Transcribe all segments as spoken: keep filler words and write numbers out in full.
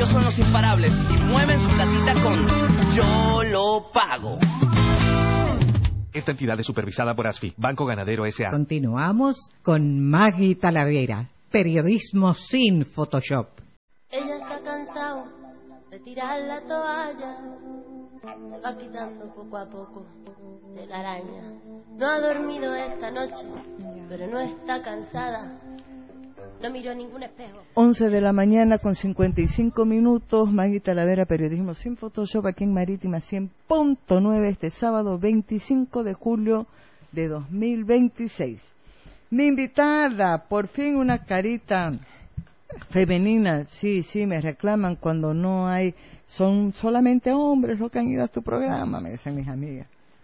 ellos son los imparables y mueven su platita con Yo lo pago. Esta entidad es supervisada por ASFI, Banco Ganadero S A Continuamos con Maggie Talavera, periodismo sin Photoshop. Ella se ha cansado de tirar la toalla, se va quitando poco a poco de la araña. No ha dormido esta noche, pero no está cansada. No miró ningún espejo. once de la mañana con cincuenta y cinco minutos. Maggie Talavera, periodismo sin Photoshop, aquí en Marítima cien punto nueve, este sábado veinticinco de julio de dos mil veintiséis. Mi invitada, por fin una carita femenina. Sí, sí, me reclaman cuando no hay, son solamente hombres los que han ido a tu programa, me dicen mis amigas.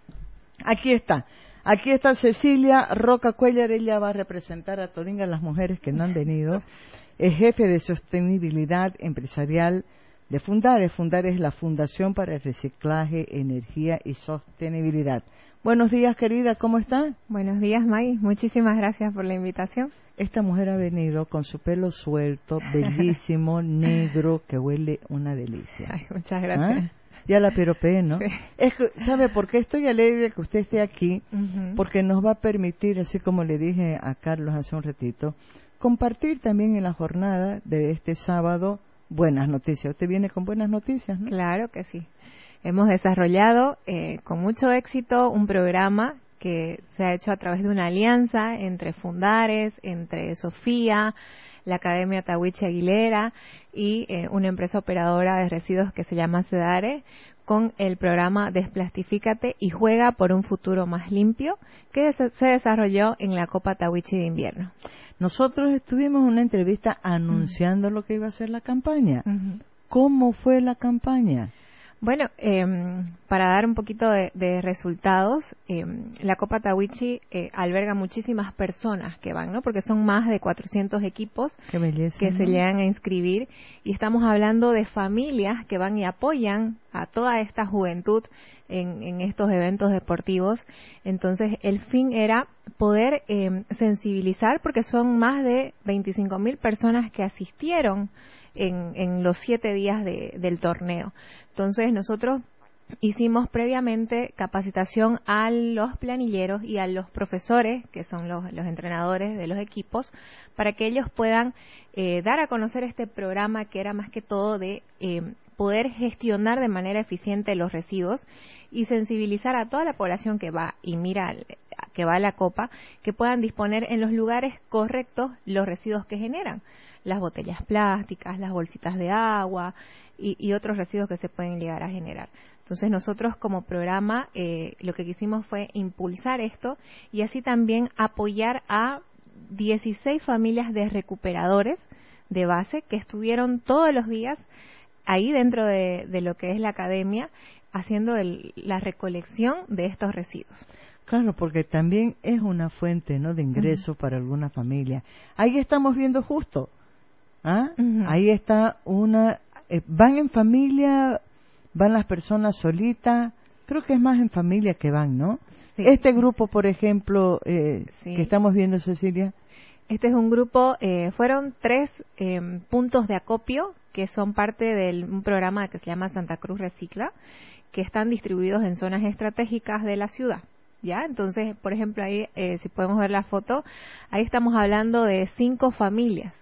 Aquí está. Aquí está Cecilia Roca Cuellar, ella va a representar a todingas las mujeres que no han venido. Es jefe de sostenibilidad empresarial de Fundares. Fundares es la Fundación para el Reciclaje, Energía y Sostenibilidad. Buenos días, querida, ¿cómo está? Buenos días, Maggie. Muchísimas gracias por la invitación. Esta mujer ha venido con su pelo suelto, bellísimo, negro, que huele una delicia. Ay, muchas gracias. ¿Ah? Ya la piropeé, ¿no? Sí. Es que, ¿sabe por qué estoy alegre que usted esté aquí? Uh-huh. Porque nos va a permitir, así como le dije a Carlos hace un ratito, compartir también en la jornada de este sábado buenas noticias. Usted viene con buenas noticias, ¿no? Claro que sí. Hemos desarrollado eh, con mucho éxito un programa que se ha hecho a través de una alianza entre Fundares, entre Sofía, la Academia Tahuichi Aguilera y eh, una empresa operadora de residuos que se llama Sedare, con el programa Desplastifícate y Juega por un futuro más limpio, que se, se desarrolló en la Copa Tahuichi de invierno. Nosotros estuvimos en una entrevista anunciando uh-huh. lo que iba a ser la campaña. Uh-huh. ¿Cómo fue la campaña? Bueno, eh, para dar un poquito de, de resultados, eh, la Copa Tahuichi eh, alberga muchísimas personas que van, ¿no? Porque son más de cuatrocientos equipos Qué belleza, que ¿no? se llegan a inscribir, y estamos hablando de familias que van y apoyan a toda esta juventud en, en estos eventos deportivos. Entonces, el fin era poder eh, sensibilizar, porque son más de veinticinco mil personas que asistieron En, en los siete días de, del torneo. Entonces nosotros hicimos previamente capacitación a los planilleros y a los profesores, que son los, los entrenadores de los equipos, para que ellos puedan eh, dar a conocer este programa, que era más que todo de eh, poder gestionar de manera eficiente los residuos y sensibilizar a toda la población que va y mira que va a la Copa, que puedan disponer en los lugares correctos los residuos que generan, las botellas plásticas, las bolsitas de agua y, y otros residuos que se pueden llegar a generar. Entonces nosotros como programa eh, lo que quisimos fue impulsar esto y así también apoyar a dieciséis familias de recuperadores de base que estuvieron todos los días ahí dentro de, de lo que es la academia haciendo el, la recolección de estos residuos. Claro, porque también es una fuente, ¿no?, de ingresos uh-huh. para alguna familia. Ahí estamos viendo justo, ¿ah? Uh-huh. Ahí está una, eh, van en familia, van las personas solitas, creo que es más en familia que van, ¿no? Sí. Este grupo, por ejemplo, eh, sí. que estamos viendo, Cecilia. Este es un grupo, eh, fueron tres eh, puntos de acopio que son parte de un programa que se llama Santa Cruz Recicla, que están distribuidos en zonas estratégicas de la ciudad. ¿Ya? Entonces, por ejemplo, ahí, eh, si podemos ver la foto, ahí estamos hablando de cinco familias,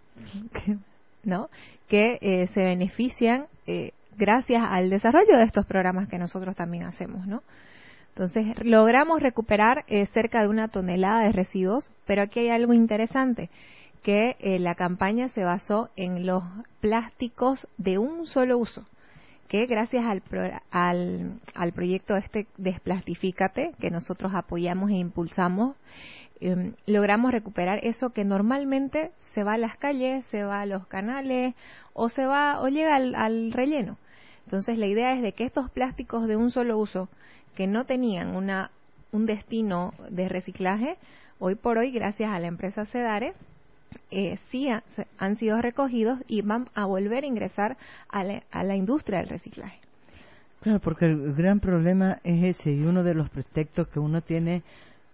¿no?, que eh, se benefician eh, gracias al desarrollo de estos programas que nosotros también hacemos, ¿no? Entonces, logramos recuperar eh, cerca de una tonelada de residuos, pero aquí hay algo interesante, que eh, la campaña se basó en los plásticos de un solo uso, que gracias al, pro, al, al proyecto este Desplastifícate, que nosotros apoyamos e impulsamos, eh, logramos recuperar eso que normalmente se va a las calles, se va a los canales o se va o llega al, al relleno. Entonces la idea es de que estos plásticos de un solo uso, que no tenían una un destino de reciclaje, hoy por hoy, gracias a la empresa Sedare, Eh, sí ha, han sido recogidos y van a volver a ingresar a la, a la industria del reciclaje. Claro, porque el gran problema es ese, y uno de los pretextos que uno tiene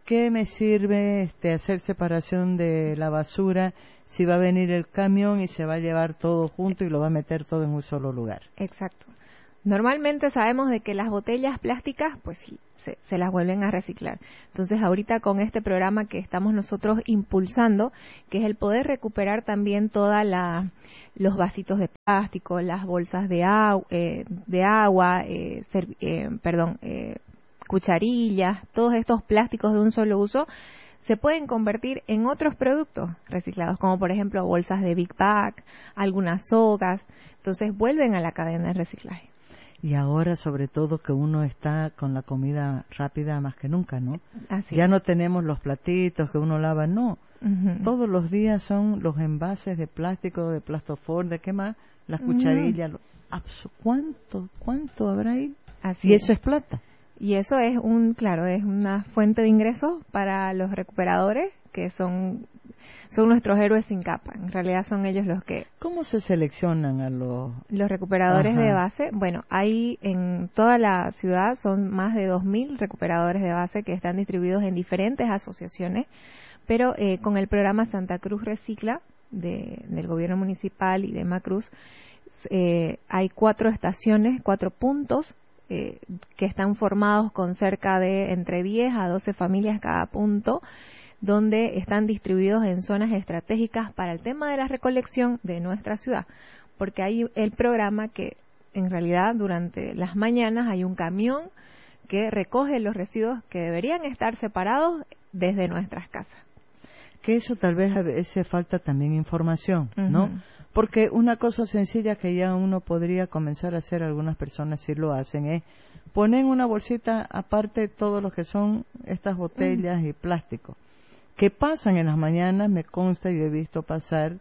qué me sirve este, hacer separación de la basura si va a venir el camión y se va a llevar todo junto y lo va a meter todo en un solo lugar? Exacto. Normalmente sabemos de que las botellas plásticas, pues sí, se, se las vuelven a reciclar. Entonces, ahorita con este programa que estamos nosotros impulsando, que es el poder recuperar también toda la los vasitos de plástico, las bolsas de, agu eh, de agua, eh, eh, perdón, eh, cucharillas, todos estos plásticos de un solo uso, se pueden convertir en otros productos reciclados, como por ejemplo bolsas de Big Bag, algunas sogas. Entonces, vuelven a la cadena de reciclaje. Y ahora, sobre todo, que uno está con la comida rápida más que nunca, ¿no? Así ya es. no tenemos los platitos que uno lava, no. Uh-huh. Todos los días son los envases de plástico, de plastofor, de qué más, las cucharillas. Uh-huh. Lo, ¿Cuánto, cuánto habrá ahí? Así y es. eso es plata. Y eso es un, claro, es una fuente de ingresos para los recuperadores, que son son nuestros héroes sin capa. En realidad son ellos los que... ¿Cómo se seleccionan a los...? Los recuperadores Ajá. de base, bueno, hay en toda la ciudad son más de dos mil recuperadores de base que están distribuidos en diferentes asociaciones, pero eh, con el programa Santa Cruz Recicla de, del gobierno municipal y de Macruz, eh, hay cuatro estaciones, cuatro puntos eh, que están formados con cerca de entre diez a doce familias cada punto, donde están distribuidos en zonas estratégicas para el tema de la recolección de nuestra ciudad, porque hay el programa que en realidad durante las mañanas hay un camión que recoge los residuos que deberían estar separados desde nuestras casas. Que eso tal vez a veces falta también información, ¿no? Uh-huh. Porque una cosa sencilla que ya uno podría comenzar a hacer, algunas personas sí lo hacen, es poner en una bolsita aparte todo lo que son estas botellas uh-huh. y plástico. Que pasan en las mañanas, me consta, yo he visto pasar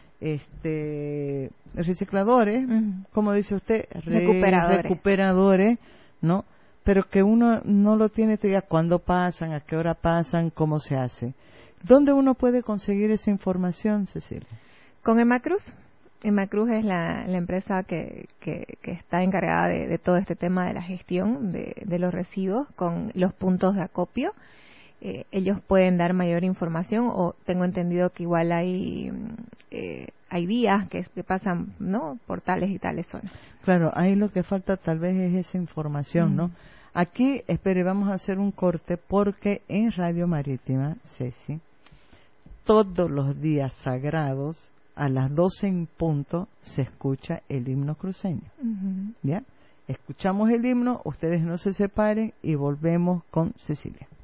este recicladores, uh-huh. como dice usted, re, recuperadores. recuperadores, ¿no? Pero que uno no lo tiene todavía cuándo pasan, a qué hora pasan, cómo se hace. ¿Dónde uno puede conseguir esa información, Cecilia? Con Emacruz. Emacruz es la, la empresa que, que, que está encargada de, de todo este tema de la gestión de, de los residuos con los puntos de acopio. Eh, ellos pueden dar mayor información, o tengo entendido que igual hay eh, hay días que, que pasan, ¿no?, por tales y tales zonas. Claro, ahí lo que falta tal vez es esa información, mm. ¿no? Aquí, espere, vamos a hacer un corte porque en Radio Marítima, Ceci, todos los días sagrados, a las doce en punto, se escucha el himno cruceño. Uh-huh. ¿Ya? Escuchamos el himno, ustedes no se separen y volvemos con Cecilia.